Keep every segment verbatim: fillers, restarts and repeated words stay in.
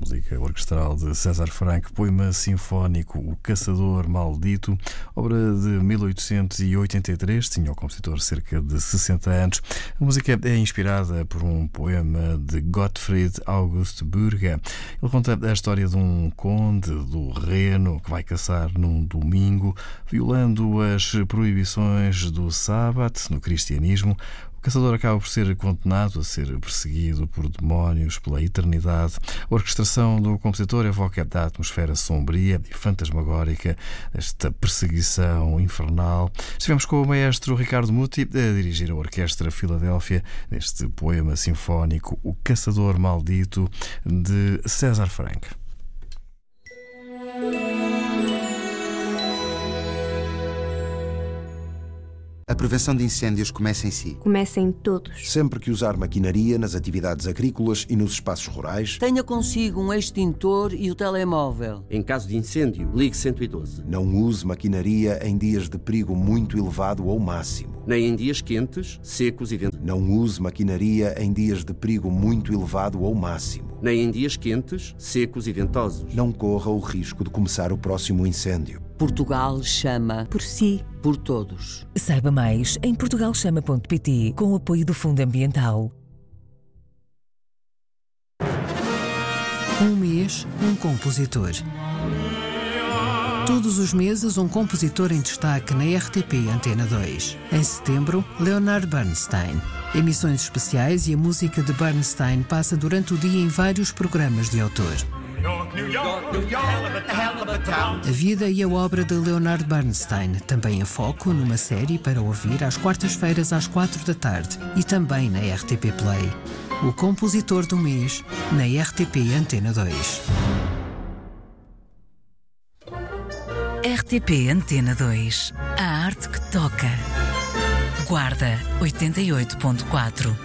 música orquestral de César Franck, poema sinfónico O Caçador Maldito, obra de mil oitocentos e oitenta e três, tinha o compositor cerca de sessenta anos. A música é inspirada por um poema de Gottfried August Bürger. Ele conta a história de um conde do Reno que vai caçar num domingo, violando as proibições do sábado no cristianismo. O caçador acaba por ser condenado a ser perseguido por demónios pela eternidade. A orquestração do compositor evoca a atmosfera sombria e fantasmagórica desta perseguição infernal. Estivemos com o maestro Ricardo Muti a dirigir a Orquestra Filadélfia neste poema sinfónico O Caçador Maldito, de César Franck. A prevenção de incêndios começa em si. Começa em todos. Sempre que usar maquinaria nas atividades agrícolas e nos espaços rurais, tenha consigo um extintor e o telemóvel. Em caso de incêndio, ligue cento e doze. Não use maquinaria em dias de perigo muito elevado ou máximo. Nem em dias quentes, secos e ventosos. Não use maquinaria em dias de perigo muito elevado ou máximo. Nem em dias quentes, secos e ventosos. Não corra o risco de começar o próximo incêndio. Portugal chama por si, por todos. Saiba mais em portugal chama ponto pt, com o apoio do Fundo Ambiental. Um mês, um compositor. Todos os meses, um compositor em destaque na R T P Antena dois. Em setembro, Leonard Bernstein. Emissões especiais e a música de Bernstein passa durante o dia em vários programas de autor. A vida e a obra de Leonard Bernstein, também em foco numa série para ouvir às quartas-feiras às quatro da tarde e também na R T P Play. O compositor do mês na R T P Antena dois. R T P Antena dois. A arte que toca. Guarda oitenta e oito ponto quatro.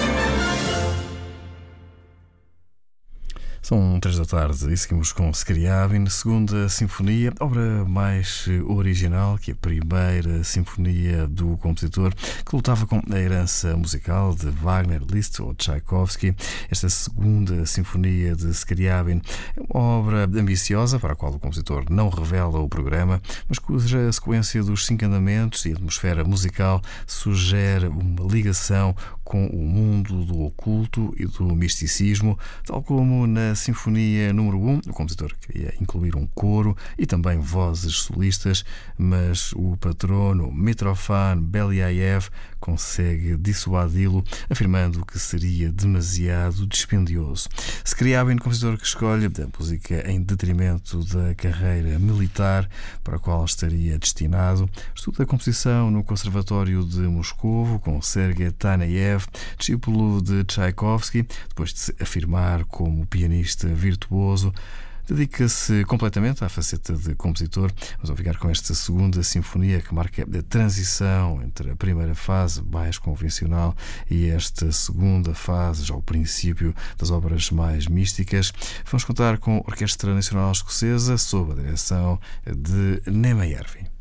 São três da tarde e seguimos com Scriabin, segunda sinfonia, obra mais original que a primeira sinfonia do compositor, que lutava com a herança musical de Wagner, Liszt ou Tchaikovsky. Esta segunda sinfonia de Scriabin é uma obra ambiciosa para a qual o compositor não revela o programa, mas cuja sequência dos cinco andamentos e a atmosfera musical sugere uma ligação com o mundo do oculto e do misticismo, tal como na Sinfonia número um, o compositor queria incluir um coro e também vozes solistas, mas o patrono Mitrofan Beliaev consegue dissuadi-lo, afirmando que seria demasiado dispendioso. Scriabin, compositor que escolhe a música em detrimento da carreira militar para a qual estaria destinado, estuda a composição no Conservatório de Moscovo com Sergei Taneyev, discípulo de Tchaikovsky. Depois de se afirmar como pianista virtuoso, dedica-se completamente à faceta de compositor. Vamos ficar com esta segunda sinfonia que marca a transição entre a primeira fase mais convencional e esta segunda fase, já o princípio das obras mais místicas. Vamos contar com a Orquestra Nacional Escocesa sob a direção de Nema Järvi.